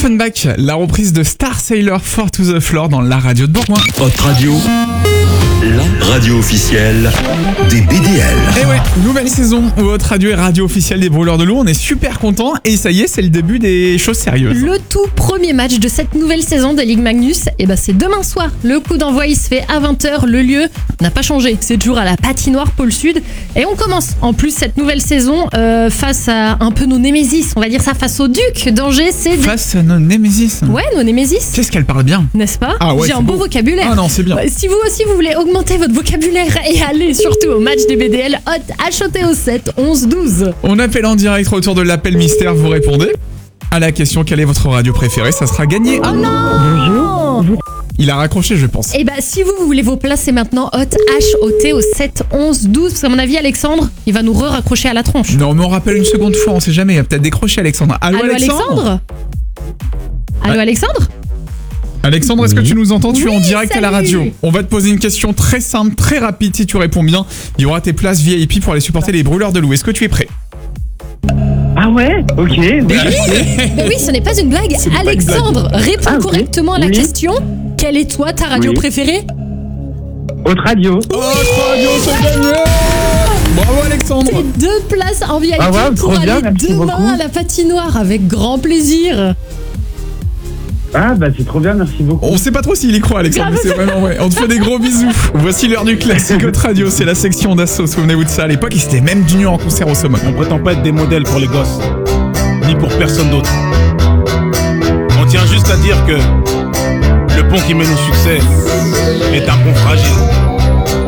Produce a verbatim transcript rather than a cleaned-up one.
Offenbach, la reprise de Star Sailor four to the Floor dans la radio de Bourgoin. Hot Radio, la radio officielle des B D L. Et ouais, nouvelle saison où Hot Radio est radio officielle des Brûleurs de Loup. On est super contents et ça y est, c'est le début des choses sérieuses. Le tout premier match de cette nouvelle saison de Ligue Magnus, et ben c'est demain soir. Le coup d'envoi il se fait à vingt heures. Le lieu n'a pas changé, c'est toujours à la patinoire Pôle Sud. Et on commence en plus cette nouvelle saison euh, face à un peu nos némésis, on va dire ça, face au Duc d'Angers. C'est des... Face à nos némésis. Ouais, nos némésis. Qu'est-ce qu'elle parle bien, n'est-ce pas? Ah ouais, j'ai un beau, beau vocabulaire. Ah non, c'est bien. Si vous aussi vous voulez augmenter votre vocabulaire et aller surtout au match des B D L, Hot H O T au sept onze douze. On appelle en direct autour de l'appel mystère, vous répondez à la question quelle est votre radio préférée, ça sera gagné. Oh non! Il a raccroché, je pense. Et bah si vous voulez vos places, c'est maintenant Hot H O T au sept onze douze. Parce qu'à mon avis, Alexandre, il va nous re-raccrocher à la tronche. Non, mais on rappelle une seconde fois, on sait jamais, il a peut-être décroché Alexandre. Allô, Allô Alexandre Alexandre Allô Alexandre Alexandre, est-ce que tu nous entends? Tu es Oui, en direct salut. à la radio. On va te poser une question très simple, très rapide. Si tu réponds bien, il y aura tes places V I P pour aller supporter les Brûleurs de Loup. Est-ce que tu es prêt? Ah ouais, ok. Mais oui, ce n'est pas une blague. C'est pas une Alexandre, réponds Ah, ok. correctement à la Oui. question. Quelle est toi ta radio Oui. préférée? Haute radio. Oh, radio, c'est gagné! Bravo Alexandre! Tes deux places en V I P Ah ouais, pour trop bien, aller merci demain beaucoup. à la patinoire avec grand plaisir. Ah bah c'est trop bien, merci beaucoup. On sait pas trop s'il y croit Alexandre, mais c'est vraiment vrai. On te fait des gros bisous. Voici l'heure du classique Hot Radio, c'est la section d'assaut. Souvenez-vous de ça, à l'époque, ils étaient même venus en concert au Summum. On prétend pas être des modèles pour les gosses, ni pour personne d'autre. On tient juste à dire que le pont qui mène au succès est un pont fragile.